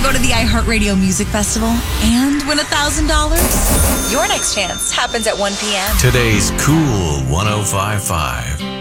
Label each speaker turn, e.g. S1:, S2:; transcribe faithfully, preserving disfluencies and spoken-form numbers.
S1: Go to the iHeartRadio Music Festival and win one thousand dollars? Your next chance happens at one p.m.
S2: Today's Cool one oh five point five.